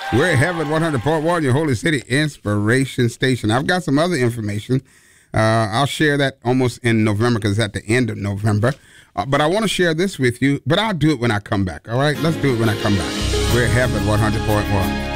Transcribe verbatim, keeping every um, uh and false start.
We're Heaven one hundred point one, your Holy City Inspiration Station. I've got some other information. Uh, I'll share that almost in November because it's at the end of November. Uh, but I want to share this with you, but I'll do it when I come back, all right? Let's do it when I come back. We're Heaven one hundred point one.